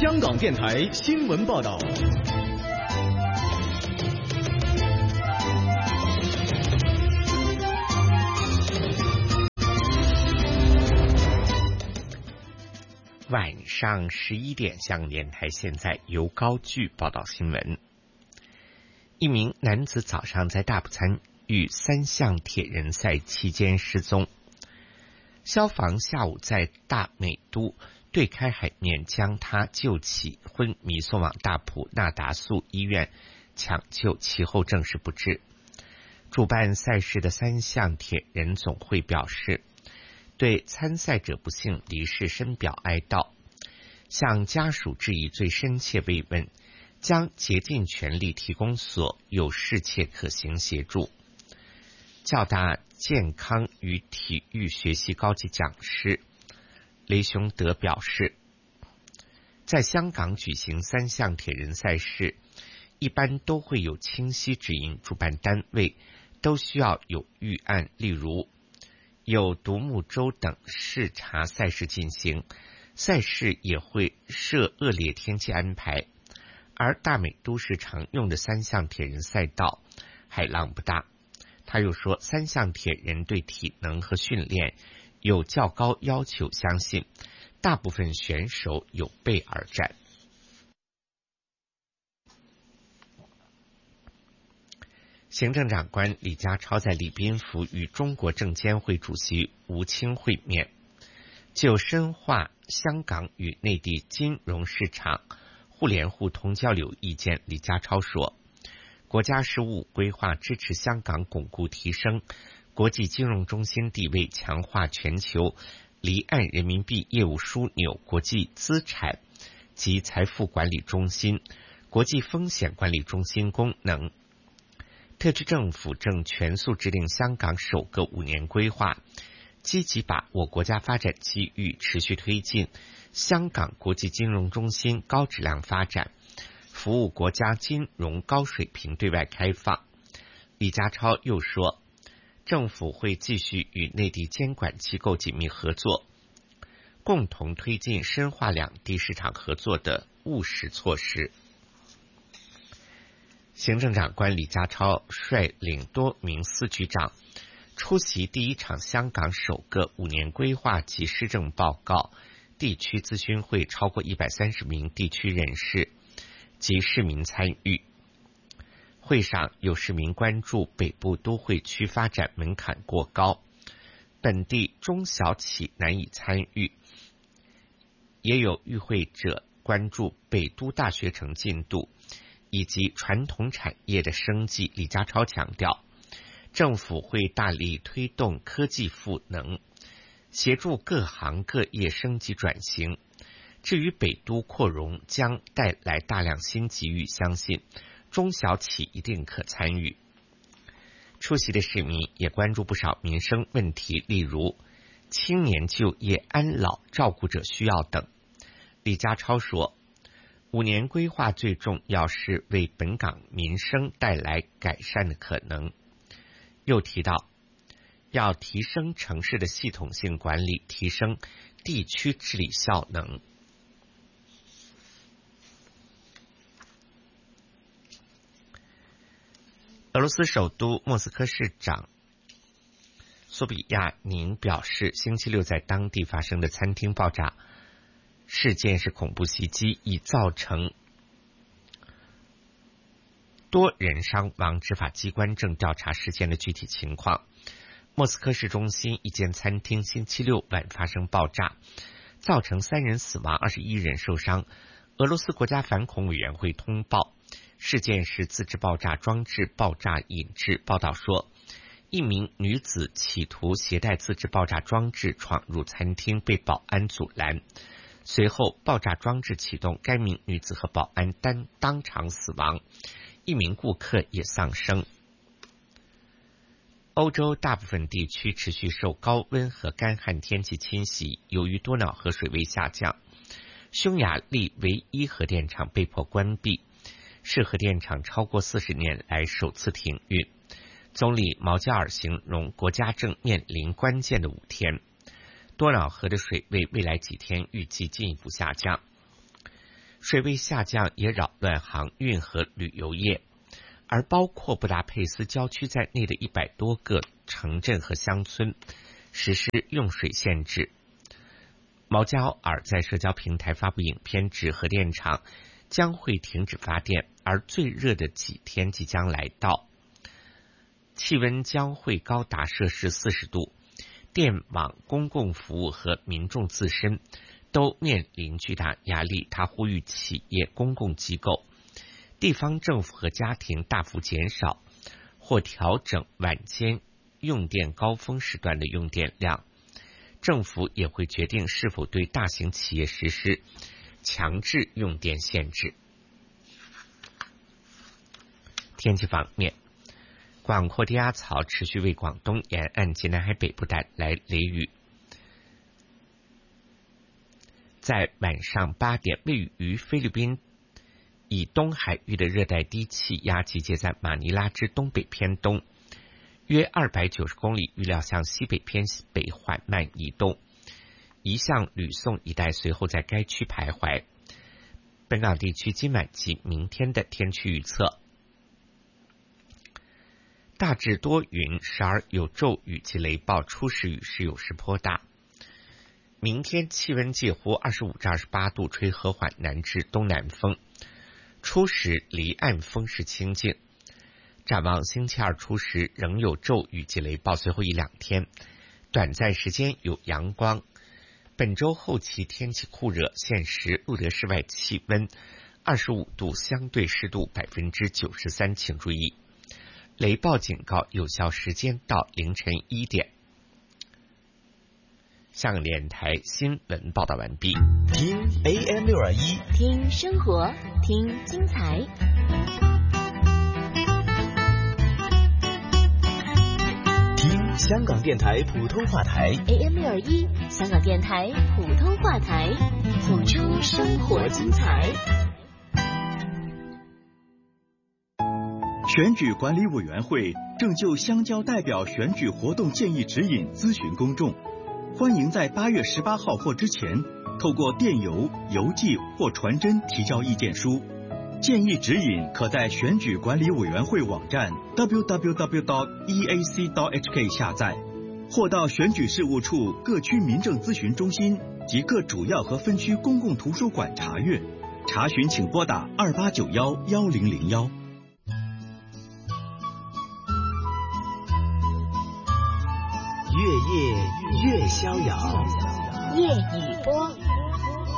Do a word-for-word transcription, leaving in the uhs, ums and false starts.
香港电台新闻报道。 晚上十一点，香港电台现在由高炬报道新闻。一名男子早上在大埔参与三项铁人赛期间失踪，消防下午在大美都对开海面将他救起，昏迷送往大埔纳达素医院抢救，其后证实不治。主办赛事的三项铁人总会表示，对参赛者不幸离世深表哀悼，向家属致以最深切慰问，将竭尽全力提供所有适切可行协助。教大健康与体育学系高级讲师雷雄德表示，在香港举行三项铁人赛事，一般都会有清晰指引，主办单位都需要有预案，例如有独木舟等视察赛事进行，赛事也会设恶劣天气安排。而大美都市常用的三项铁人赛道海浪不大。他又说，三项铁人对体能和训练有较高要求，相信大部分选手有备而战。行政长官李家超在礼宾府与中国证监会主席吴清会面，就深化香港与内地金融市场互联互通交流意见。李家超说，国家事务规划支持香港巩固提升国际金融中心地位，强化全球离岸人民币业务枢纽、国际资产及财富管理中心、国际风险管理中心功能。特区政府正全速制定香港首个五年规划，积极把握国家发展机遇，持续推进香港国际金融中心高质量发展，服务国家金融高水平对外开放。李家超又说，政府会继续与内地监管机构紧密合作，共同推进深化两地市场合作的务实措施。行政长官李家超率领多名司局长出席第一场香港首个五年规划及施政报告地区咨询会，超过一百三十名地区人士及市民参与。会上有市民关注北部都会区发展门槛过高，本地中小企难以参与，也有与会者关注北都大学城进度以及传统产业的生计。李家超强调，政府会大力推动科技赋能，协助各行各业升级转型。至于北都扩容将带来大量新机遇，相信中小企一定可参与。出席的市民也关注不少民生问题，例如青年就业、安老、照顾者需要等。李家超说，五年规划最重要是为本港民生带来改善的可能。又提到，要提升城市的系统性管理，提升地区治理效能。俄罗斯首都莫斯科市长苏比亚宁表示，星期六在当地发生的餐厅爆炸事件是恐怖袭击，已造成多人伤亡，执法机关正调查事件的具体情况。莫斯科市中心一间餐厅星期六晚发生爆炸，造成三人死亡，二十一人受伤。俄罗斯国家反恐委员会通报，事件是自制爆炸装置爆炸引致。报道说，一名女子企图携带自制爆炸装置闯入餐厅，被保安阻拦。随后爆炸装置启动，该名女子和保安当当场死亡，一名顾客也丧生。欧洲大部分地区持续受高温和干旱天气侵袭，由于多瑙河水位下降，匈牙利唯一核电厂被迫关闭，是核电厂超过四十年来首次停运。总理毛加尔形容国家正面临关键的五天。多瑙河的水位未来几天预计进一步下降。 水位下降也扰乱航运和旅游业，而包括布达佩斯郊区在内的一百多个城镇和乡村实施用水限制。毛加尔在社交平台发布影片，指核电厂将会停止发电，而最热的几天即将来到，气温将会高达摄氏四十度，电网、公共服务和民众自身都面临巨大压力。他呼吁企业、公共机构、地方政府和家庭大幅减少或调整晚间用电高峰时段的用电量。政府也会决定是否对大型企业实施强制用电限制。天气方面，广阔低压槽持续为广东沿岸及南海北部带来雷雨。在晚上八点，位于菲律宾以东海域的热带低气压集结在马尼拉之东北偏东约二百九十公里，预料向西北偏西北缓慢移动，移向吕宋一带，随后在该区徘徊。本港地区今晚及明天的天气预测：大致多云，时而有骤雨及雷暴，初时雨势有时颇大。明天气温介乎二十五至二十八度，吹和缓南至东南风，初时离岸风势清劲。展望星期二初时仍有骤雨及雷暴，随后一两天短暂时间有阳光。本周后期天气酷热，现时录得室外气温二十五度，相对湿度百分之九十三，请注意，雷暴警告有效时间到凌晨一点。香港电台新闻报道完毕。 听 A M 六二一， 听生活，听精彩。 听香港电台普通话台 A M 六二一，香港电台普通话台，谱出生活精彩。 选举管理委员会正就乡郊代表选举活动建议指引咨询公众，欢迎在八月十八号或之前透过电邮、邮寄或传真提交意见书。建议指引可在选举管理委员会网站 double u double u double u dot e a c dot h k 下载，或到选举事务处各区民政咨询中心及各主要和分区公共图书馆查阅。查询请拨打二八九幺幺零零幺。 月夜越逍遥， 夜已播。